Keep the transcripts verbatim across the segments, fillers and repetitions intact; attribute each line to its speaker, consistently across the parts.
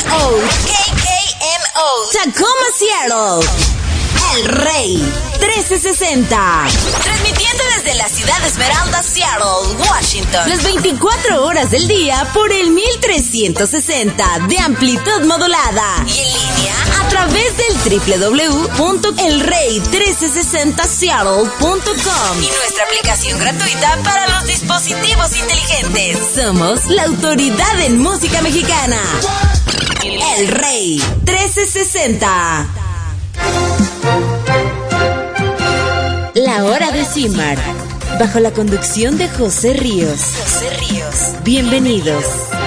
Speaker 1: O. K K M O. Tacoma, Seattle. El Rey trece sesenta. Transmitiendo desde la ciudad de Esmeralda, Seattle, Washington. Las veinticuatro horas del día por el mil trescientos sesenta de amplitud modulada. Y en línea a través del doble u doble u doble u punto el rey trece sesenta seattle punto com. Y nuestra aplicación gratuita para los dispositivos inteligentes. Somos la autoridad en música mexicana. El Rey trece sesenta. La Hora de Cimar, bajo la conducción de José Ríos. José Ríos. Bienvenidos.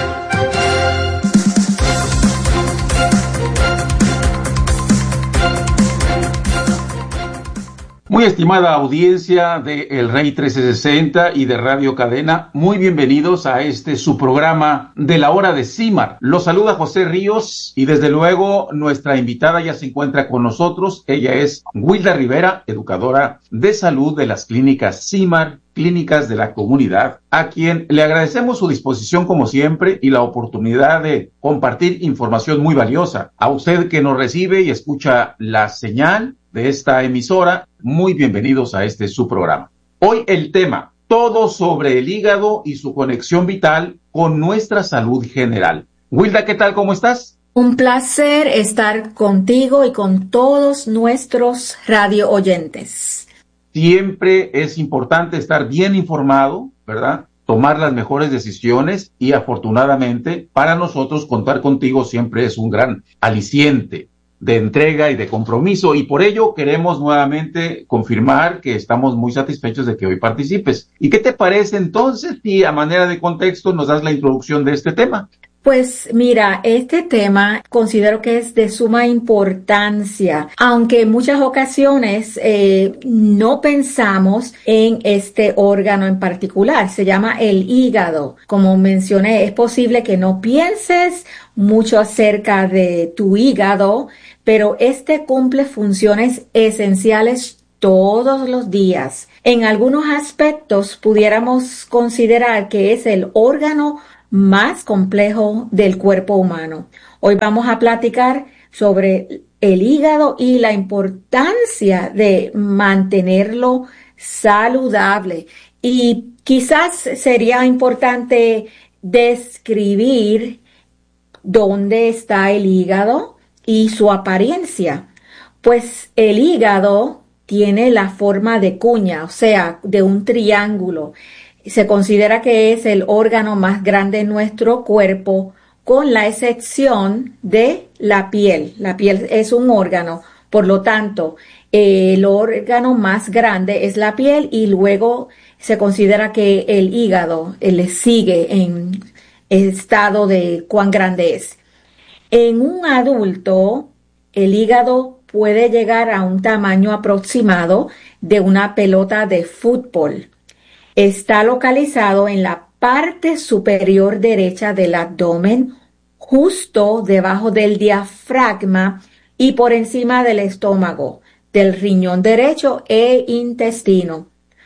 Speaker 2: Muy estimada audiencia de El Rey trece sesenta y de Radio Cadena, muy bienvenidos a este su programa de la Hora de Cimar. Los saluda José Ríos y desde luego nuestra invitada ya se encuentra con nosotros. Ella es Wilda Rivera, educadora de salud de las clínicas Cimar, Clínicas de la Comunidad, a quien le agradecemos su disposición como siempre y la oportunidad de compartir información muy valiosa. A usted que nos recibe y escucha la señal de esta emisora, muy bienvenidos a este su programa. Hoy el tema, todo sobre el hígado y su conexión vital con nuestra salud general. Wilda, ¿qué tal? ¿Cómo estás?
Speaker 3: Un placer estar contigo y con todos nuestros radio oyentes.
Speaker 2: Siempre es importante estar bien informado, ¿verdad? Tomar las mejores decisiones y afortunadamente para nosotros contar contigo siempre es un gran aliciente de entrega y de compromiso, y por ello queremos nuevamente confirmar que estamos muy satisfechos de que hoy participes. ¿Y qué te parece entonces si a manera de contexto nos das la introducción de este tema?
Speaker 3: Pues mira, este tema considero que es de suma importancia, aunque en muchas ocasiones eh, no pensamos en este órgano en particular. Se llama el hígado. Como mencioné, es posible que no pienses mucho acerca de tu hígado, pero este cumple funciones esenciales todos los días. En algunos aspectos pudiéramos considerar que es el órgano más complejo del cuerpo humano. Hoy vamos a platicar sobre el hígado y la importancia de mantenerlo saludable. Y quizás sería importante describir dónde está el hígado y su apariencia. Pues el hígado tiene la forma de cuña, o sea, de un triángulo. Se considera que es el órgano más grande de nuestro cuerpo, con la excepción de la piel. La piel es un órgano, por lo tanto, el órgano más grande es la piel y luego se considera que el hígado le sigue en estado de cuán grande es. En un adulto, el hígado puede llegar a un tamaño aproximado de una pelota de fútbol. Está localizado en la parte superior derecha del abdomen, justo debajo del diafragma y por encima del estómago, del riñón derecho e intestino.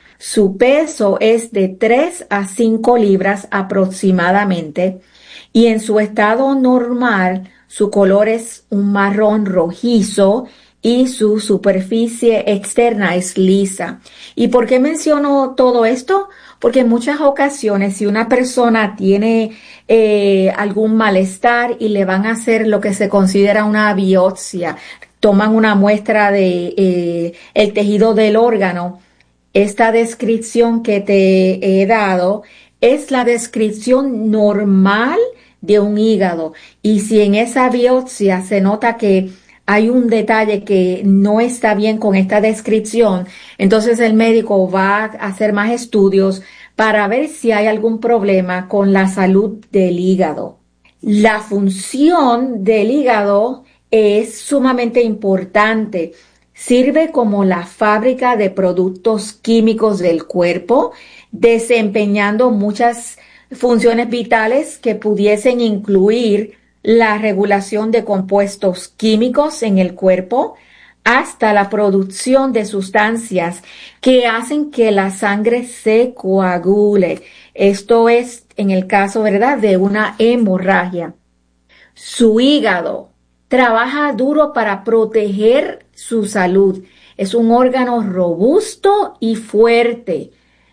Speaker 3: Su peso es de tres a cinco libras aproximadamente y en su estado normal su color es un marrón rojizo y su superficie externa es lisa. ¿Y por qué menciono todo esto? Porque en muchas ocasiones si una persona tiene eh, algún malestar y le van a hacer lo que se considera una biopsia, toman una muestra de eh, el tejido del órgano, esta descripción que te he dado es la descripción normal de un hígado. Y si en esa biopsia se nota que hay un detalle que no está bien con esta descripción, entonces el médico va a hacer más estudios para ver si hay algún problema con la salud del hígado. La función del hígado es sumamente importante. Sirve como la fábrica de productos químicos del cuerpo, desempeñando muchas funciones vitales que pudiesen incluir la regulación de compuestos químicos en el cuerpo, hasta la producción de sustancias que hacen que la sangre se coagule. Esto es en el caso, ¿verdad?, de una hemorragia. Su hígado trabaja duro para proteger su salud. Es un órgano robusto y fuerte,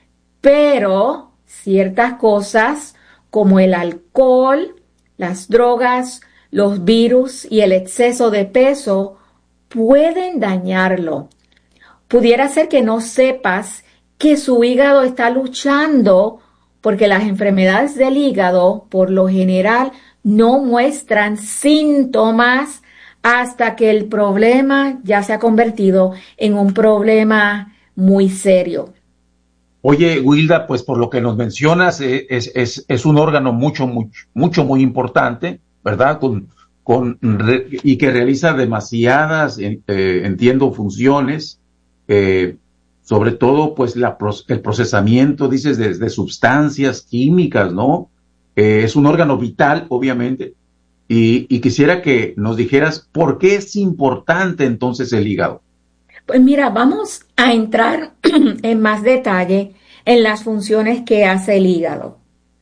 Speaker 3: pero ciertas cosas como el alcohol, las drogas, los virus y el exceso de peso pueden dañarlo. Pudiera ser que no sepas que su hígado está luchando porque las enfermedades del hígado, por lo general, no muestran síntomas hasta que el problema ya se ha convertido en un problema muy serio.
Speaker 2: Oye, Wilda, pues por lo que nos mencionas, eh, es, es, es un órgano mucho, mucho, mucho, muy importante, ¿verdad? Con, con, re, y que realiza demasiadas, eh, entiendo, funciones, eh, sobre todo, pues, la, el procesamiento, dices, de, de sustancias químicas, ¿no? Eh, es un órgano vital, obviamente, y, y quisiera que nos dijeras por qué es importante entonces el hígado.
Speaker 3: Pues mira, vamos a entrar en más detalle en las funciones que hace el hígado.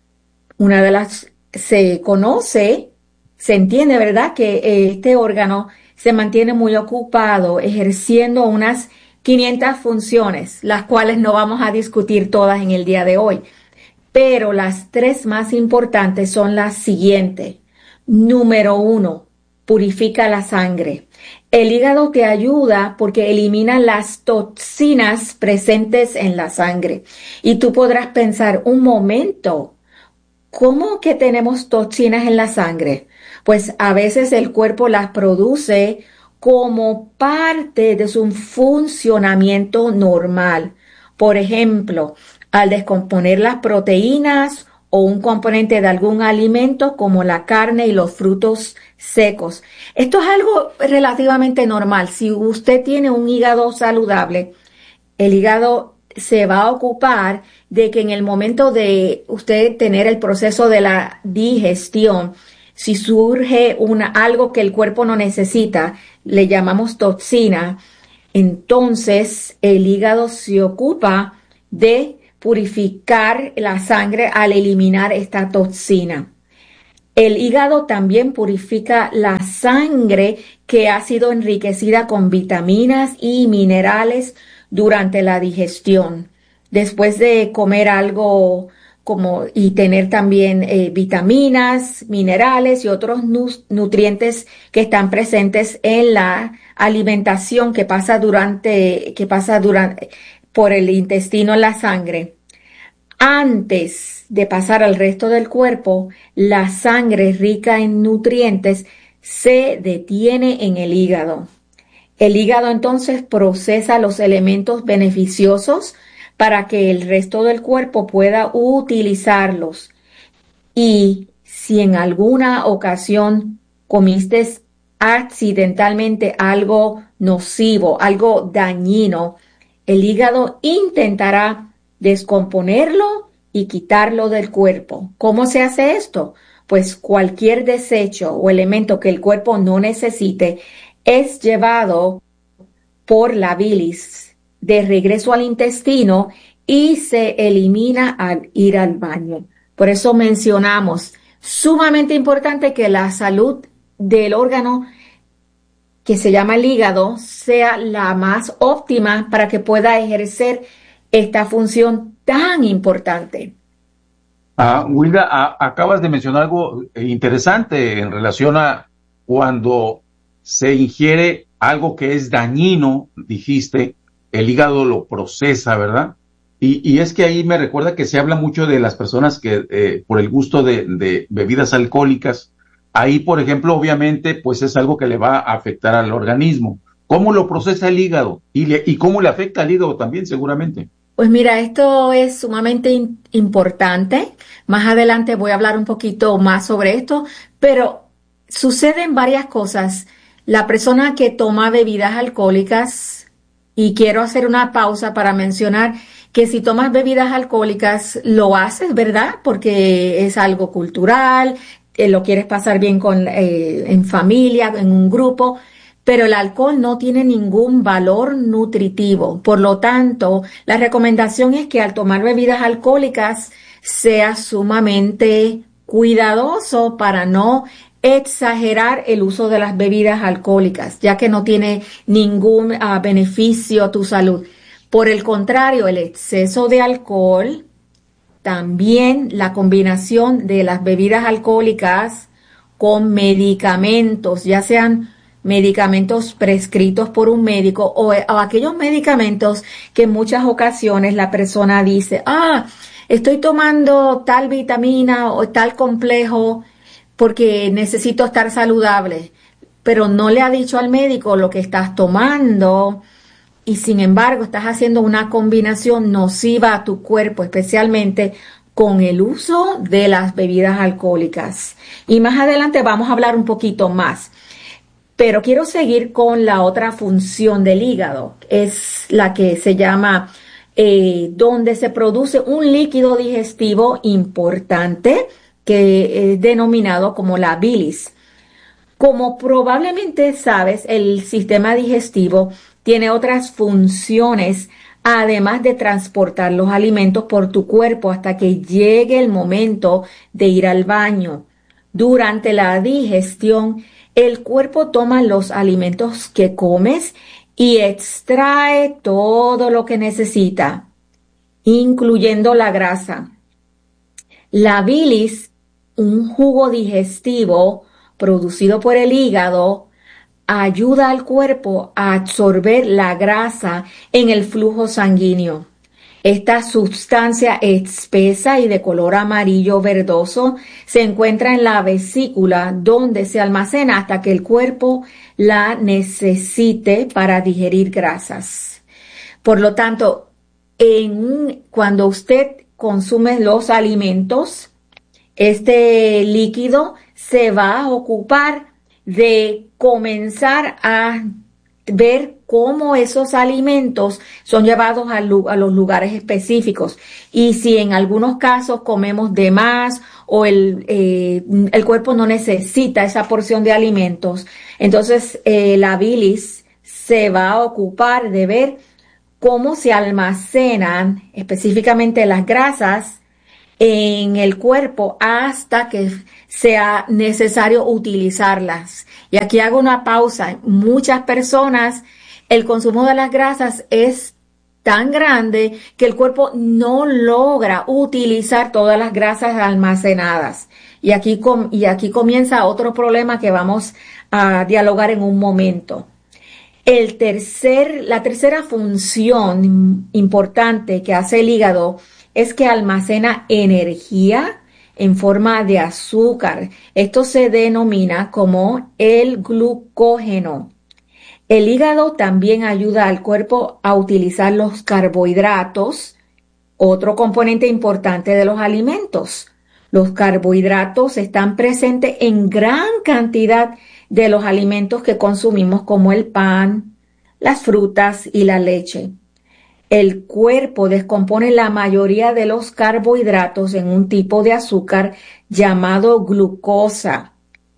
Speaker 3: Una de las se conoce, se entiende, ¿verdad?, que este órgano se mantiene muy ocupado ejerciendo unas quinientas funciones, las cuales no vamos a discutir todas en el día de hoy. Pero las tres más importantes son las siguientes. Número uno, purifica la sangre. El hígado te ayuda porque elimina las toxinas presentes en la sangre. Y tú podrás pensar, un momento, ¿cómo que tenemos toxinas en la sangre? Pues a veces el cuerpo las produce como parte de su funcionamiento normal. Por ejemplo, al descomponer las proteínas o un componente de algún alimento como la carne y los frutos secos. Esto es algo relativamente normal. Si usted tiene un hígado saludable, el hígado se va a ocupar de que en el momento de usted tener el proceso de la digestión, si surge una, algo que el cuerpo no necesita, le llamamos toxina, entonces el hígado se ocupa de purificar la sangre al eliminar esta toxina. El hígado también purifica la sangre que ha sido enriquecida con vitaminas y minerales durante la digestión. Después de comer algo como y tener también eh, vitaminas, minerales y otros nu- nutrientes que están presentes en la alimentación que pasa durante que pasa durante por el intestino en la sangre. Antes de pasar al resto del cuerpo, la sangre rica en nutrientes se detiene en el hígado. El hígado entonces procesa los elementos beneficiosos para que el resto del cuerpo pueda utilizarlos. Y si en alguna ocasión comiste accidentalmente algo nocivo, algo dañino, el hígado intentará descomponerlo y quitarlo del cuerpo. ¿Cómo se hace esto? Pues cualquier desecho o elemento que el cuerpo no necesite es llevado por la bilis de regreso al intestino y se elimina al ir al baño. Por eso mencionamos, sumamente importante que la salud del órgano que se llama el hígado sea la más óptima para que pueda ejercer esta función tan importante.
Speaker 2: Ah, Wilda, a, acabas de mencionar algo interesante en relación a cuando se ingiere algo que es dañino, dijiste, el hígado lo procesa, ¿verdad? Y, y es que ahí me recuerda que se habla mucho de las personas que eh, por el gusto de, de bebidas alcohólicas. Ahí, por ejemplo, obviamente, pues es algo que le va a afectar al organismo. ¿Cómo lo procesa el hígado? Y, le, y cómo le afecta al hígado también, seguramente.
Speaker 3: Pues mira, esto es sumamente in- importante. Más adelante voy a hablar un poquito más sobre esto, pero suceden varias cosas. La persona que toma bebidas alcohólicas, y quiero hacer una pausa para mencionar que si tomas bebidas alcohólicas, lo haces, ¿verdad? Porque es algo cultural, eh, lo quieres pasar bien con, eh, en familia, en un grupo, pero el alcohol no tiene ningún valor nutritivo. Por lo tanto, la recomendación es que al tomar bebidas alcohólicas sea sumamente cuidadoso para no exagerar el uso de las bebidas alcohólicas, ya que no tiene ningún uh, beneficio a tu salud. Por el contrario, el exceso de alcohol, también la combinación de las bebidas alcohólicas con medicamentos, ya sean medicamentos prescritos por un médico o, o aquellos medicamentos que en muchas ocasiones la persona dice, ah, estoy tomando tal vitamina o tal complejo porque necesito estar saludable, pero no le ha dicho al médico lo que estás tomando y sin embargo estás haciendo una combinación nociva a tu cuerpo, especialmente con el uso de las bebidas alcohólicas. Y más adelante vamos a hablar un poquito más. Pero quiero seguir con la otra función del hígado. Es la que se llama, eh, donde se produce un líquido digestivo importante que es denominado como la bilis. Como probablemente sabes, el sistema digestivo tiene otras funciones, además de transportar los alimentos por tu cuerpo hasta que llegue el momento de ir al baño. Durante la digestión, el cuerpo toma los alimentos que comes y extrae todo lo que necesita, incluyendo la grasa. La bilis, un jugo digestivo producido por el hígado, ayuda al cuerpo a absorber la grasa en el flujo sanguíneo. Esta sustancia espesa y de color amarillo verdoso se encuentra en la vesícula, donde se almacena hasta que el cuerpo la necesite para digerir grasas. Por lo tanto, en un, cuando usted consume los alimentos, este líquido se va a ocupar de comenzar a ver cómo esos alimentos son llevados a, a los lugares específicos y si en algunos casos comemos de más o el, eh, el cuerpo no necesita esa porción de alimentos, entonces eh, la bilis se va a ocupar de ver cómo se almacenan específicamente las grasas en el cuerpo hasta que sea necesario utilizarlas. Y aquí hago una pausa. Muchas personas, el consumo de las grasas es tan grande que el cuerpo no logra utilizar todas las grasas almacenadas. Y aquí, com- y aquí comienza otro problema que vamos a dialogar en un momento. El tercer, la tercera función importante que hace el hígado es que almacena energía en forma de azúcar. Esto se denomina como el glucógeno. El hígado también ayuda al cuerpo a utilizar los carbohidratos, otro componente importante de los alimentos. Los carbohidratos están presentes en gran cantidad de los alimentos que consumimos, como el pan, las frutas y la leche. El cuerpo descompone la mayoría de los carbohidratos en un tipo de azúcar llamado glucosa,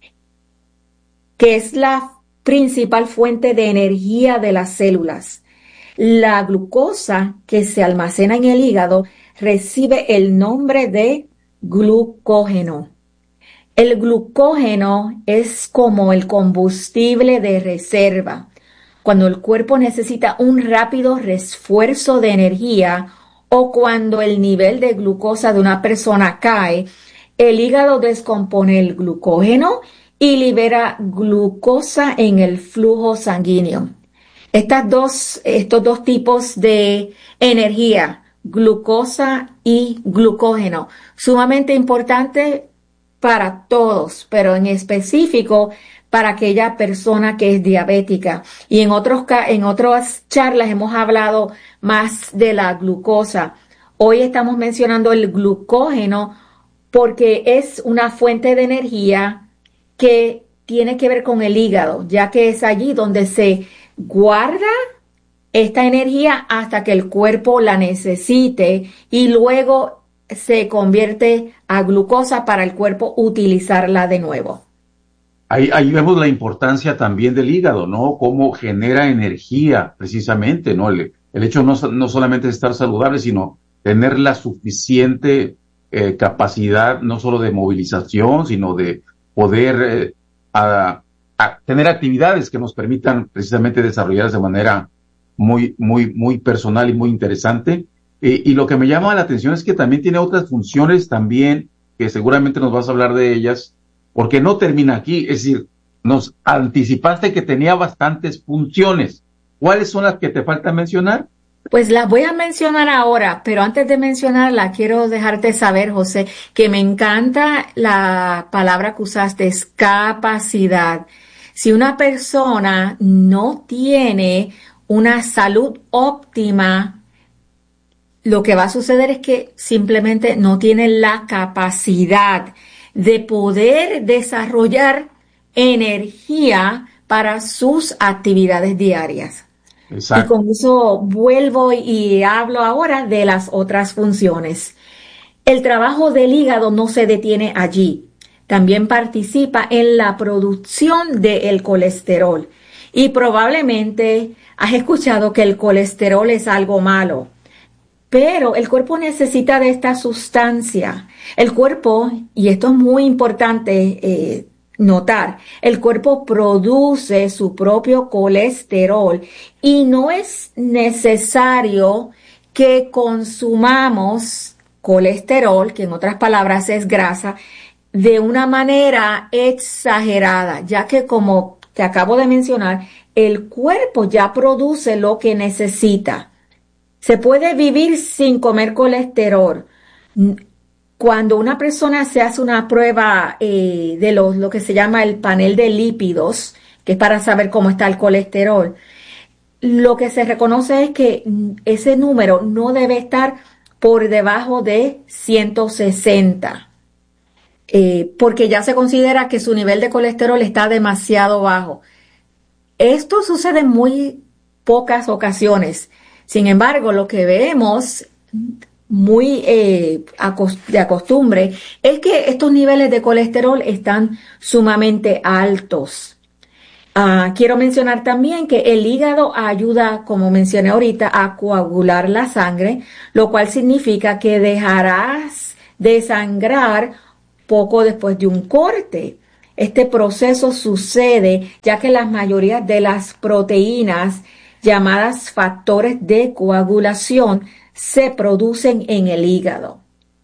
Speaker 3: que es la principal fuente de energía de las células. La glucosa que se almacena en el hígado recibe el nombre de glucógeno. El glucógeno es como el combustible de reserva. Cuando el cuerpo necesita un rápido refuerzo de energía o cuando el nivel de glucosa de una persona cae, el hígado descompone el glucógeno y libera glucosa en el flujo sanguíneo. Estas dos, estos dos tipos de energía, glucosa y glucógeno, sumamente importante para todos, pero en específico para aquella persona que es diabética. Y en otros, en otras charlas hemos hablado más de la glucosa. Hoy estamos mencionando el glucógeno porque es una fuente de energía que tiene que ver con el hígado, ya que es allí donde se guarda esta energía hasta que el cuerpo la necesite y luego se convierte a glucosa para el cuerpo utilizarla de nuevo.
Speaker 2: Ahí, ahí vemos la importancia también del hígado, ¿no? Cómo genera energía, precisamente, ¿no? El, el hecho no, no solamente de estar saludable, sino tener la suficiente eh, capacidad, no solo de movilización, sino de, poder eh, a, a tener actividades que nos permitan precisamente desarrollarlas de manera muy, muy, muy personal y muy interesante. Eh, y lo que me llama la atención es que también tiene otras funciones también, que seguramente nos vas a hablar de ellas, porque no termina aquí. Es decir, nos anticipaste que tenía bastantes funciones. ¿Cuáles son las que te falta mencionar?
Speaker 3: Pues las voy a mencionar ahora, pero antes de mencionarla, quiero dejarte saber, José, que me encanta la palabra que usaste, es capacidad. Si una persona no tiene una salud óptima, lo que va a suceder es que simplemente no tiene la capacidad de poder desarrollar energía para sus actividades diarias. Exacto. Y con eso vuelvo y hablo ahora de las otras funciones. El trabajo del hígado no se detiene allí. También participa en la producción del colesterol. Y probablemente has escuchado que el colesterol es algo malo. Pero el cuerpo necesita de esta sustancia. El cuerpo, y esto es muy importante eh, notar, el cuerpo produce su propio colesterol y no es necesario que consumamos colesterol, que en otras palabras es grasa, de una manera exagerada, ya que como te acabo de mencionar, el cuerpo ya produce lo que necesita. Se puede vivir sin comer colesterol. Cuando una persona se hace una prueba eh, de lo, lo que se llama el panel de lípidos, que es para saber cómo está el colesterol, lo que se reconoce es que ese número no debe estar por debajo de ciento sesenta, eh, porque ya se considera que su nivel de colesterol está demasiado bajo. Esto sucede en muy pocas ocasiones. Sin embargo, lo que vemos muy eh, de costumbre es que estos niveles de colesterol están sumamente altos. Uh, quiero mencionar también que el hígado ayuda, como mencioné ahorita, a coagular la sangre, lo cual significa que dejarás de sangrar poco después de un corte. Este proceso sucede ya que la mayoría de las proteínas llamadas factores de coagulación se producen en el hígado.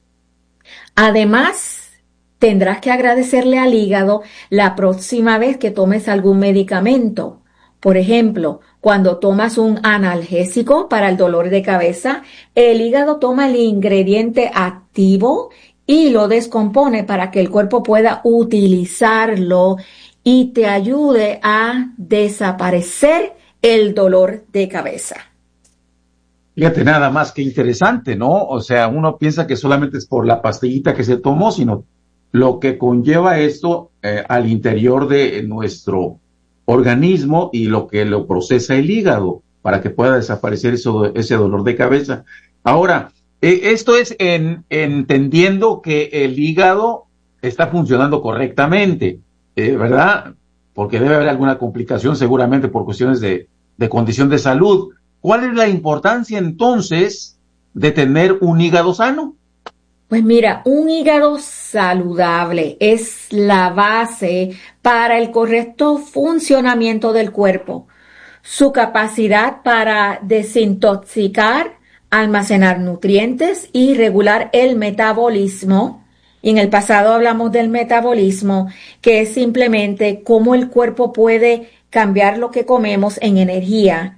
Speaker 3: Además, tendrás que agradecerle al hígado la próxima vez que tomes algún medicamento. Por ejemplo, cuando tomas un analgésico para el dolor de cabeza, el hígado toma el ingrediente activo y lo descompone para que el cuerpo pueda utilizarlo y te ayude a desaparecer el dolor de cabeza.
Speaker 2: Fíjate, nada más que interesante, ¿no? O sea, uno piensa que solamente es por la pastillita que se tomó, sino lo que conlleva esto eh, al interior de nuestro organismo y lo que lo procesa el hígado para que pueda desaparecer eso, ese dolor de cabeza. Ahora, eh, esto es en, entendiendo que el hígado está funcionando correctamente, eh, ¿verdad? Porque debe haber alguna complicación seguramente por cuestiones de, de condición de salud. ¿Cuál es la importancia entonces de tener un hígado sano?
Speaker 3: Pues mira, un hígado saludable es la base para el correcto funcionamiento del cuerpo. Su capacidad para desintoxicar, almacenar nutrientes y regular el metabolismo. Y en el pasado hablamos del metabolismo, que es simplemente cómo el cuerpo puede cambiar lo que comemos en energía.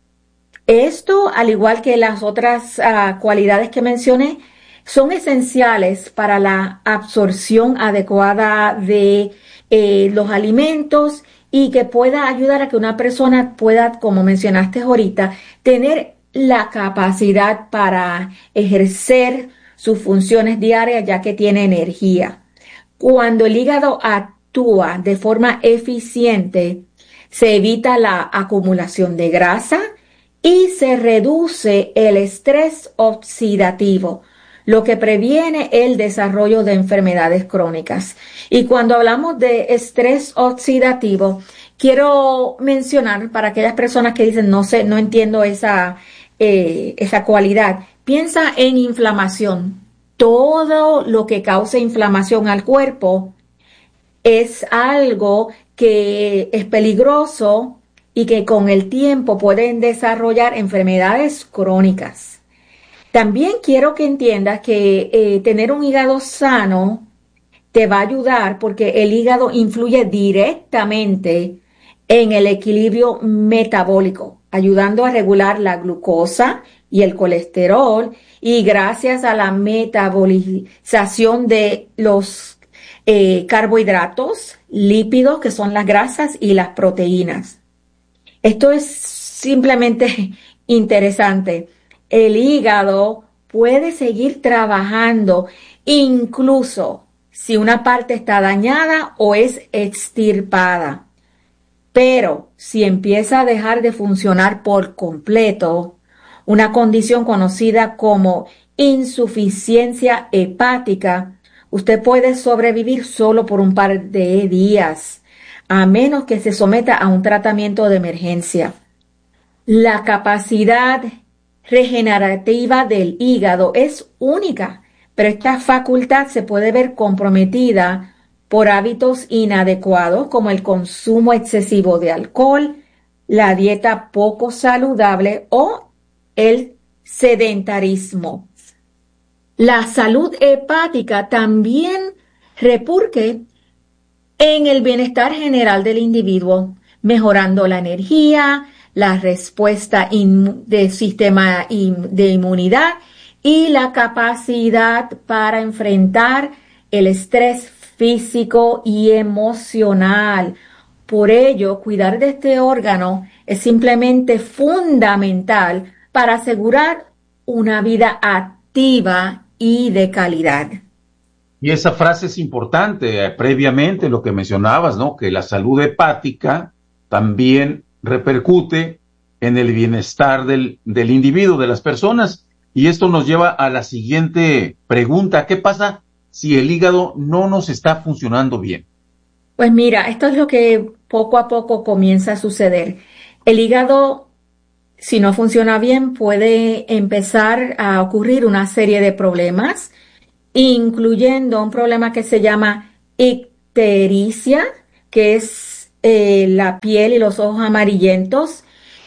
Speaker 3: Esto, al igual que las otras uh, cualidades que mencioné, son esenciales para la absorción adecuada de eh, los alimentos y que pueda ayudar a que una persona pueda, como mencionaste ahorita, tener la capacidad para ejercer sus funciones diarias ya que tiene energía. Cuando el hígado actúa de forma eficiente, se evita la acumulación de grasa y se reduce el estrés oxidativo, lo que previene el desarrollo de enfermedades crónicas. Y cuando hablamos de estrés oxidativo, quiero mencionar para aquellas personas que dicen no sé, no entiendo esa, eh, esa cualidad, piensa en inflamación. Todo lo que cause inflamación al cuerpo es algo que es peligroso y que con el tiempo pueden desarrollar enfermedades crónicas. También quiero que entiendas que eh, tener un hígado sano te va a ayudar porque el hígado influye directamente en el equilibrio metabólico, ayudando a regular la glucosa y el colesterol, y gracias a la metabolización de los eh, carbohidratos, lípidos, que son las grasas, y las proteínas. Esto es simplemente interesante. El hígado puede seguir trabajando incluso si una parte está dañada o es extirpada. Pero si empieza a dejar de funcionar por completo, una condición conocida como insuficiencia hepática, usted puede sobrevivir solo por un par de días, a menos que se someta a un tratamiento de emergencia. La capacidad regenerativa del hígado es única, pero esta facultad se puede ver comprometida por hábitos inadecuados como el consumo excesivo de alcohol, la dieta poco saludable o el sedentarismo. La salud hepática también repercute en el bienestar general del individuo, mejorando la energía, la respuesta del sistema de inmunidad y la capacidad para enfrentar el estrés físico y emocional. Por ello, cuidar de este órgano es simplemente fundamental para asegurar una vida activa y de calidad.
Speaker 2: Y esa frase es importante, eh, previamente lo que mencionabas, ¿no? Que la salud hepática también repercute en el bienestar del, del individuo, de las personas. Y esto nos lleva a la siguiente pregunta: ¿qué pasa si el hígado no nos está funcionando bien?
Speaker 3: Pues mira, esto es lo que poco a poco comienza a suceder. El hígado, si no funciona bien, puede empezar a ocurrir una serie de problemas, incluyendo un problema que se llama ictericia, que es eh, la piel y los ojos amarillentos.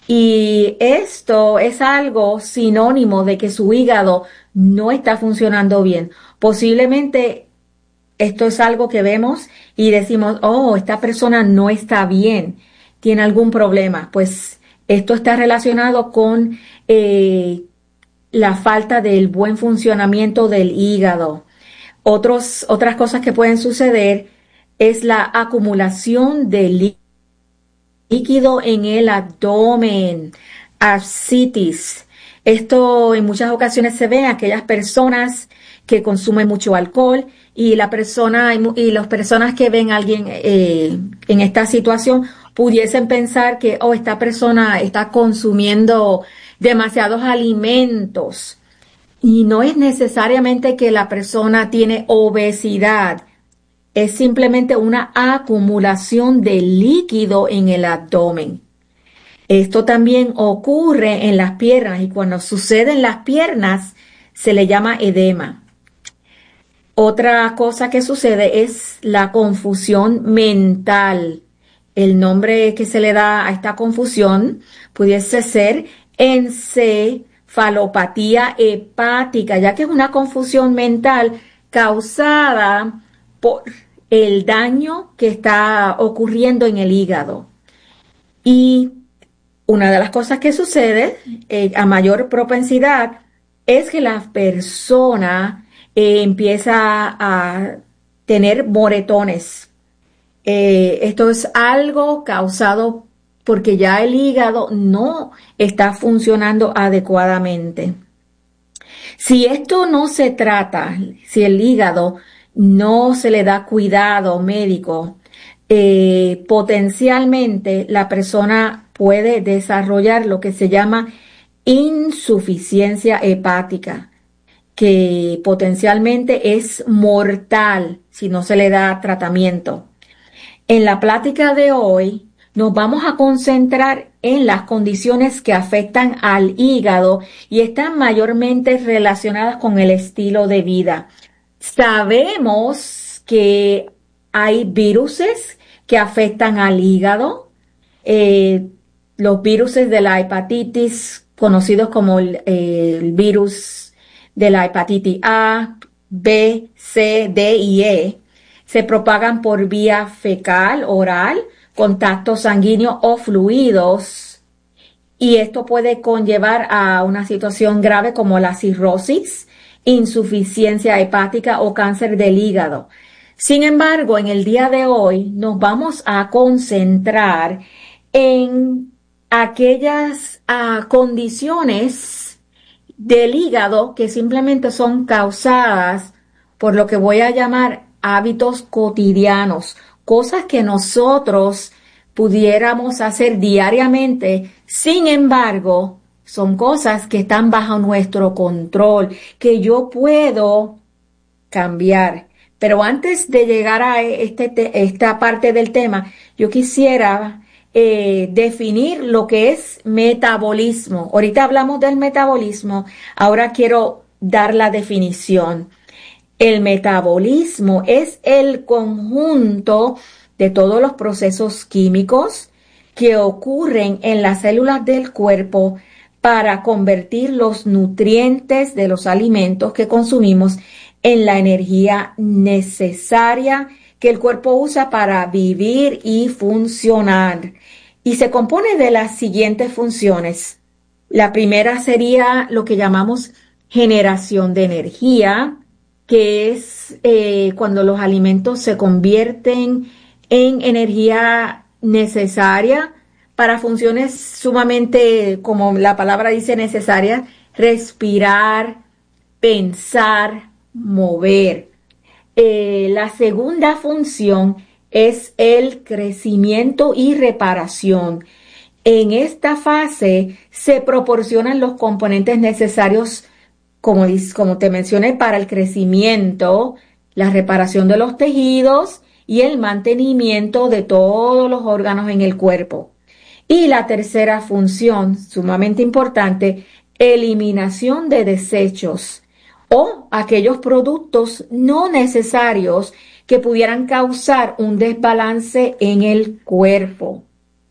Speaker 3: Y esto es algo sinónimo de que su hígado no está funcionando bien. Posiblemente esto es algo que vemos y decimos, oh, esta persona no está bien, tiene algún problema. Pues esto está relacionado con eh, la falta del buen funcionamiento del hígado. Otros, otras cosas que pueden suceder es la acumulación de líquido líquido en el abdomen, ascitis. Esto en muchas ocasiones se ve en aquellas personas que consumen mucho alcohol y la persona y las personas que ven a alguien eh, en esta situación pudiesen pensar que oh, esta persona está consumiendo demasiados alimentos, y no es necesariamente que la persona tiene obesidad. Es simplemente una acumulación de líquido en el abdomen. Esto también ocurre en las piernas, y cuando sucede en las piernas se le llama edema. Otra cosa que sucede es la confusión mental. El nombre que se le da a esta confusión pudiese ser encefalopatía hepática, ya que es una confusión mental causada por el daño que está ocurriendo en el hígado. Y una de las cosas que sucede eh, a mayor propensidad es que la persona eh, empieza a tener moretones. Eh, esto es algo causado porque ya el hígado no está funcionando adecuadamente. Si esto no se trata, si el hígado no se le da cuidado médico, eh, potencialmente la persona puede desarrollar lo que se llama insuficiencia hepática, que potencialmente es mortal si no se le da tratamiento. En la plática de hoy nos vamos a concentrar en las condiciones que afectan al hígado y están mayormente relacionadas con el estilo de vida. Sabemos que hay viruses que afectan al hígado, eh, los viruses de la hepatitis, conocidos como el, eh, el virus de la hepatitis A, B, C, D y E, se propagan por vía fecal, oral, contacto sanguíneo o fluidos, y esto puede conllevar a una situación grave como la cirrosis, insuficiencia hepática o cáncer del hígado. Sin embargo, en el día de hoy nos vamos a concentrar en aquellas uh, condiciones del hígado que simplemente son causadas por lo que voy a llamar hábitos cotidianos, cosas que nosotros pudiéramos hacer diariamente. Sin embargo, son cosas que están bajo nuestro control, que yo puedo cambiar. Pero antes de llegar a este te, esta parte del tema, yo quisiera eh, definir lo que es metabolismo. Ahorita hablamos del metabolismo, ahora quiero dar la definición. El metabolismo es el conjunto de todos los procesos químicos que ocurren en las células del cuerpo para convertir los nutrientes de los alimentos que consumimos en la energía necesaria que el cuerpo usa para vivir y funcionar. Y se compone de las siguientes funciones. La primera sería lo que llamamos generación de energía, que es eh, cuando los alimentos se convierten en energía necesaria para funciones sumamente, como la palabra dice, necesarias: respirar, pensar, mover. Eh, la segunda función es el crecimiento y reparación. En esta fase se proporcionan los componentes necesarios, como, como te mencioné, para el crecimiento, la reparación de los tejidos y el mantenimiento de todos los órganos en el cuerpo. Y la tercera función, sumamente importante, eliminación de desechos o aquellos productos no necesarios que pudieran causar un desbalance en el cuerpo.